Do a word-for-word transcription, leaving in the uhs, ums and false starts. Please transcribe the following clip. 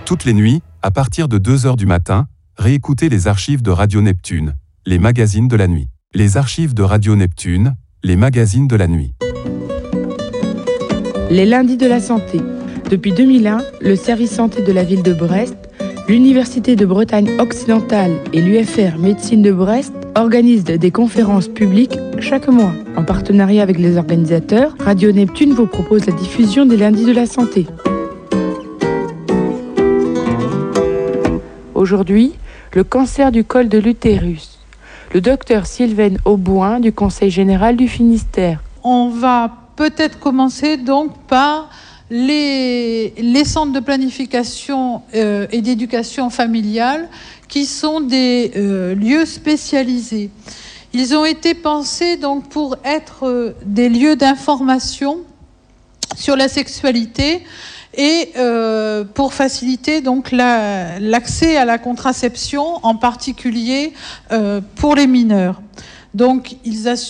Toutes les nuits, à partir de deux heures du matin, réécoutez les archives de Radio Neptune, les magazines de la nuit. Les archives de Radio Neptune, les magazines de la nuit. Les lundis de la santé. Depuis deux mille un, le service santé de la ville de Brest, l'Université de Bretagne occidentale et l'U F R Médecine de Brest organisent des conférences publiques chaque mois. En partenariat avec les organisateurs, Radio Neptune vous propose la diffusion des lundis de la santé. Aujourd'hui, le cancer du col de l'utérus. Le docteur Sylvaine Auboin du Conseil général du Finistère. On va peut-être commencer donc par les, les centres de planification euh, et d'éducation familiale qui sont des euh, lieux spécialisés. Ils ont été pensés donc pour être euh, des lieux d'information sur la sexualité et euh, pour faciliter donc la, l'accès à la contraception, en particulier euh, pour les mineurs. Donc ils assurent